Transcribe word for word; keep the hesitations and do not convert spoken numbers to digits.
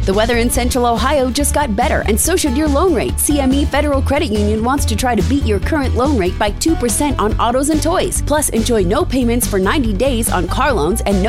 The weather in Central Ohio just got better, and so should your loan rate. C M E Federal Credit Union wants to try to beat your current loan rate by two percent on autos and toys. Plus, enjoy no payments for ninety days on car loans and no